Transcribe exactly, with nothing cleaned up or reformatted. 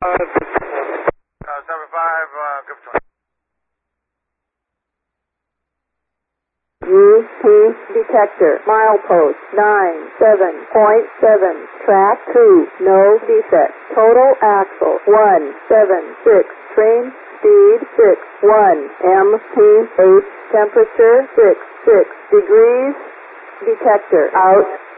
Uh, seven five, uh, good for U P detector, milepost nine seven point seven, track two, no defect, total axle one seven six, train speed six one, M P H temperature six six degrees, detector out.